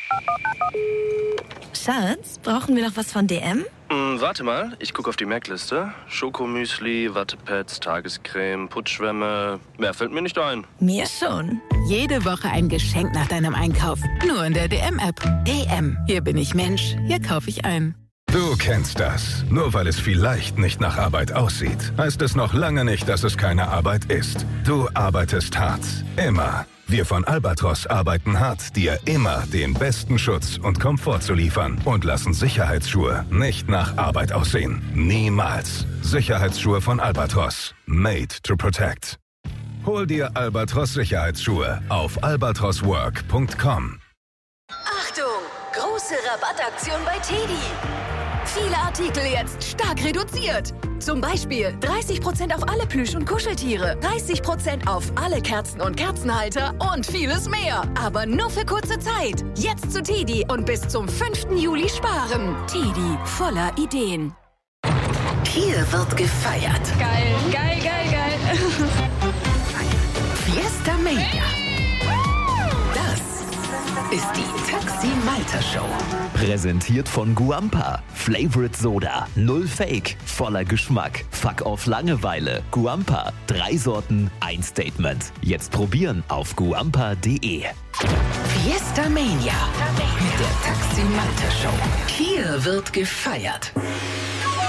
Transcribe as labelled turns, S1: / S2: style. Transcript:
S1: Schatz, brauchen wir noch was von DM?
S2: Warte mal, ich gucke auf die Merkliste. Schokomüsli, Wattepads, Tagescreme, Putzschwämme. Mehr fällt mir nicht ein.
S1: Mir schon.
S3: Jede Woche ein Geschenk nach deinem Einkauf. Nur in der DM-App. DM. Hier bin ich Mensch. Hier kaufe ich ein.
S4: Du kennst das. Nur weil es vielleicht nicht nach Arbeit aussieht, heißt es noch lange nicht, dass es keine Arbeit ist. Du arbeitest hart. Immer. Wir von Albatros arbeiten hart, dir immer den besten Schutz und Komfort zu liefern und lassen Sicherheitsschuhe nicht nach Arbeit aussehen. Niemals. Sicherheitsschuhe von Albatros. Made to protect. Hol dir Albatros Sicherheitsschuhe auf albatroswork.com.
S5: Achtung! Große Rabattaktion bei TEDi. Viele Artikel jetzt stark reduziert. Zum Beispiel 30% auf alle Plüsch- und Kuscheltiere, 30% auf alle Kerzen und Kerzenhalter und vieles mehr. Aber nur für kurze Zeit. Jetzt zu TEDi und bis zum 5. Juli sparen. TEDi, voller Ideen.
S3: Hier wird gefeiert.
S6: Geil, geil, geil, geil.
S3: Fiesta Mania. Das ist die Taxi Malta Show.
S7: Präsentiert von Guampa. Favorite Soda. Null Fake. Voller Geschmack. Fuck off Langeweile. Guampa. 3 Sorten, ein Statement. Jetzt probieren auf guampa.de.
S3: Fiesta Mania. Mit der Taxi Malta Show. Hier wird gefeiert.